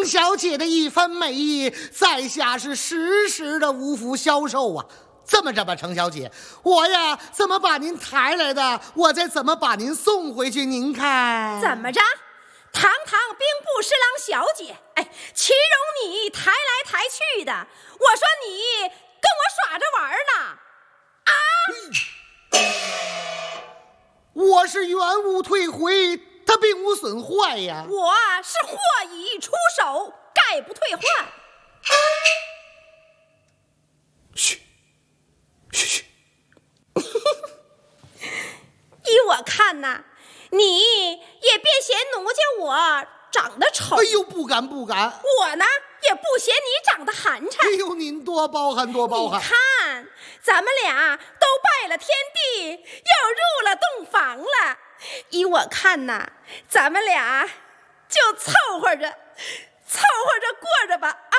程小姐的一番美意，在下是时时的无福消受啊。这么着吧，程小姐，我呀怎么把您抬来的，我再怎么把您送回去，您看怎么着？堂堂兵部侍郎小姐，岂容你抬来抬去的？我说你跟我耍着玩呢！啊！ 我是原物退回，它并无损坏呀。 我是货已出手，概不退换。 嘘，嘘嘘。 依我看呐，你也别嫌奴家我长得丑。 哎呦，不敢不敢。 我呢也不嫌你长得寒碜。 哎呦，您多包涵多包涵。 你看，咱们俩都拜了天地，又入了洞房了。依我看呐，咱们俩就凑合着过着吧啊！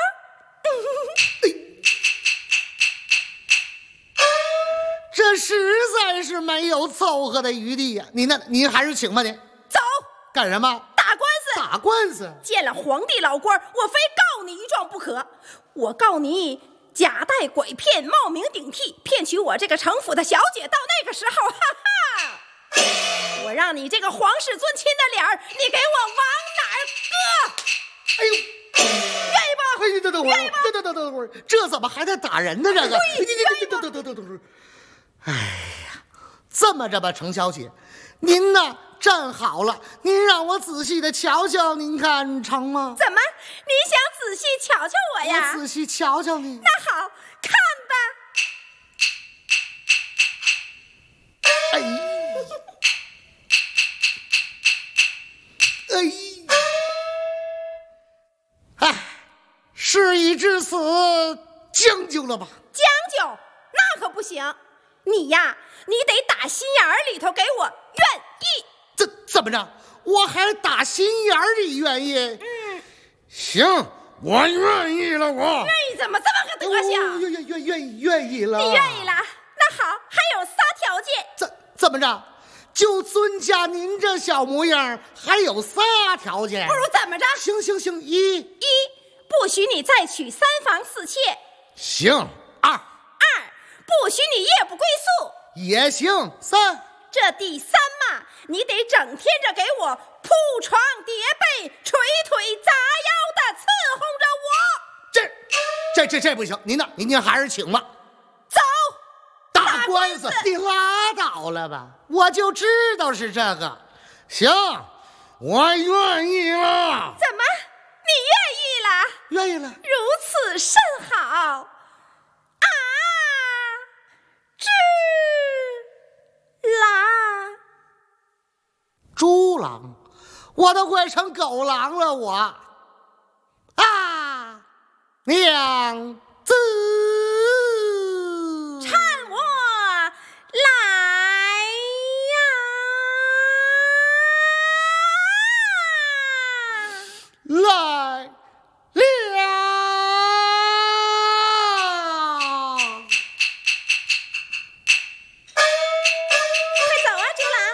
这实在是没有凑合的余地呀。您还是请吧您。 走。 干什么？ 打官司。 打官司？ 见了皇帝老官，我非告你一状不可。我告你假带拐骗，冒名顶替，骗取我这个城府的小姐。到那个时候，哈哈，我让你这个皇室尊亲的脸儿，你给我往哪儿搁？ 哎呦， 愿意吧？ 哎，等会儿，这怎么还得打人呢？这个，等，哎呀，这么着吧，程小姐，您呢站好了，您让我仔细的瞧瞧，您看成吗？ 怎么，你想仔细瞧瞧我呀？ 我仔细瞧瞧你。 那好，看吧。 事已至此，将就了吧？ 将就？那可不行。你呀，你得打心眼儿里头给我愿意。 怎么着？我还打心眼儿里愿意？行，我愿意了。我愿意怎么这么个德行？ 愿意了。 你愿意了？那好，还有3条件。 怎么着？就尊驾您这小模样，还有3条件？ 不如怎么着？ 行，一不许你再娶3房4妾。 行。2 不许你夜不归宿。 也行。3 这第3嘛，你得整天着给我铺床叠被，捶腿砸腰的伺候着我。 这不行，您还是请吧。 走。 打官司？你拉倒了吧，我就知道是这个。行，我愿意了。 怎么，你愿意了？ 愿意了。 如此甚好。 猪狼，我都快成狗狼了，我娘子， 搀我来呀！ 来。